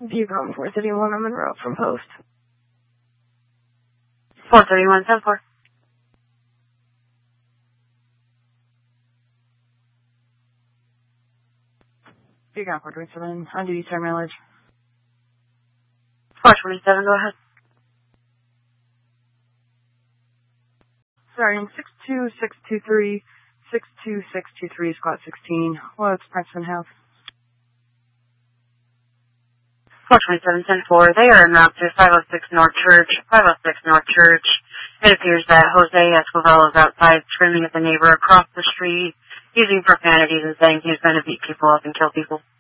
Viewcom 431 on Monroe from Post. 431-74. Viewcom 427 on duty, sir, mileage. 427, go ahead. Sergeant 62623, 62623, squad 16. What's Princeton House? 427-10-4. They are en route to 506 North Church. 506 North Church. It appears that Jose Esquivel is outside screaming at the neighbor across the street, using profanities and saying he's going to beat people up and kill people.